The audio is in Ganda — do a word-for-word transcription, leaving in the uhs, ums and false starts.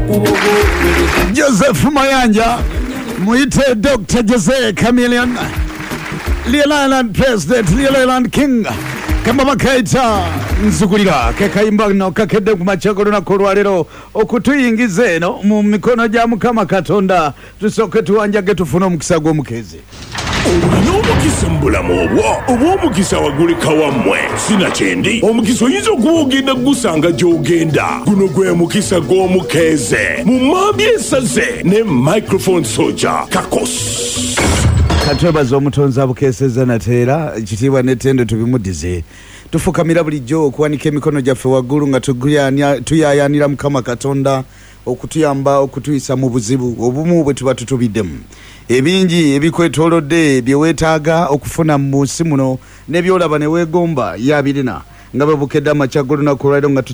Joseph Mayanja muite Doctor Jose Chameleon Leal Island President Leal Island King kama bakaita nzukulira kekaimba no kakede kumachagoro na kolwalero okutuyingize no mu mikono gya Mukama Katonda tusoke tuwanjage tufuna omukisa gw'omukeze. Olina omukisa mbulamu obwo oba omukisa wagulika wammwe sina kyendi omukisa oyinza okuwogenda gusanga gy'ogenda guno gwe mukisa gw'omukeeze mu mambi esaze ne microphone soldier Kakos katwebaza omutonzi abukeeseza nateera ekitiibwa n'ettendo tubimudize tufukamira bulijjo okuwanika emikono gyaffe waggulu nga tuyaayaanira Mukama Katonda okutuyamba okutuyisa mu buzibu obumu bwe tuba tutubiddemu ebingi ebikwetoolodde bye weetaaga okufuna mu nsi muno ne byolaba ne weegomba yabirina nga bwe bukedde amakya g'olunaku olwaleero nga